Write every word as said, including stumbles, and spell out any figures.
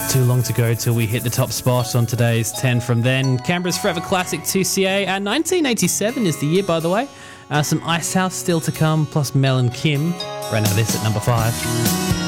Too long to go till we hit the top spot on today's ten from then. Canberra's Forever Classic two C A. Uh, nineteen eighty-seven is the year, by the way. Uh, some Icehouse still to come, plus Mel and Kim. Right now, this at number five.